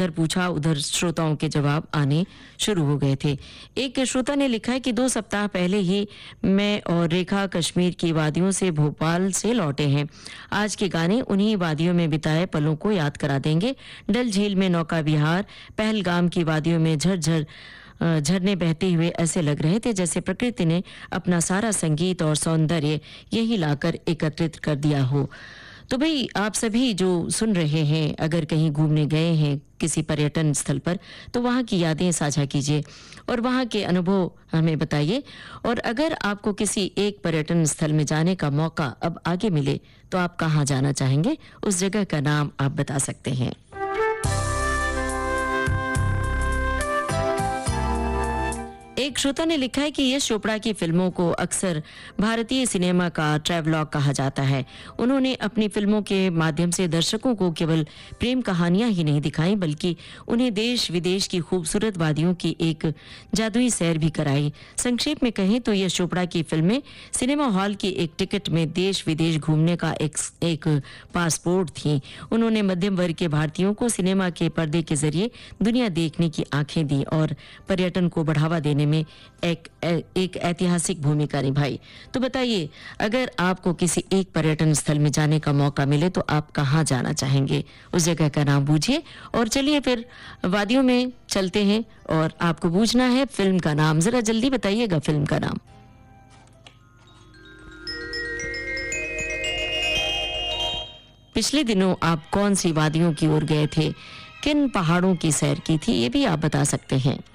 इधर पूछा उधर श्रोताओं के जवाब आने शुरू हो गए थे। एक श्रोता ने लिखा है कि 2 सप्ताह पहले ही मैं और रेखा कश्मीर की वादियों से भोपाल से लौटे हैं। आज के गाने उन्हीं वादियों में बिताए पलों को याद करा देंगे। डल झील में नौका विहार, पहलगाम की वादियों में झरझर झरने बहते हुए ऐसे लग रहे थे जैसे प्रकृति ने अपना सारा संगीत और सौंदर्य यहीं लाकर एकत्रित कर दिया हो। तो भाई आप सभी जो सुन रहे हैं, अगर कहीं घूमने गए हैं किसी पर्यटन स्थल पर, तो वहाँ की यादें साझा कीजिए और वहाँ के अनुभव हमें बताइए। और अगर आपको किसी एक पर्यटन स्थल में जाने का मौका अब आगे मिले तो आप कहाँ जाना चाहेंगे, उस जगह का नाम आप बता सकते हैं। एक श्रोता ने लिखा है कि यश चोपड़ा की फिल्मों को अक्सर भारतीय सिनेमा का ट्रैवलॉग कहा जाता है। उन्होंने अपनी फिल्मों के माध्यम से दर्शकों को केवल प्रेम कहानियां ही नहीं दिखाई, बल्कि उन्हें देश विदेश की खूबसूरत वादियों की एक जादुई सैर भी कराई। संक्षेप में कहें तो यश चोपड़ा की फिल्में सिनेमा हॉल की एक टिकट में देश विदेश घूमने का एक पासपोर्ट थी। उन्होंने मध्यम वर्ग के भारतीयों को सिनेमा के पर्दे के जरिए दुनिया देखने की आंखें दी और पर्यटन को बढ़ावा देने में एक ऐतिहासिक भूमिका निभाई। तो बताइए, अगर आपको किसी एक पर्यटन स्थल में जाने का मौका मिले तो आप कहाँ जाना चाहेंगे, उस जगह का नाम बूझिए। और चलिए फिर वादियों में चलते हैं और आपको बूझना है फिल्म का नाम। जरा जल्दी बताइएगा फिल्म का नाम। पिछले दिनों आप कौन सी वादियों की ओर गए थे, किन पहाड़ों की सैर की थी, ये भी आप बता सकते हैं।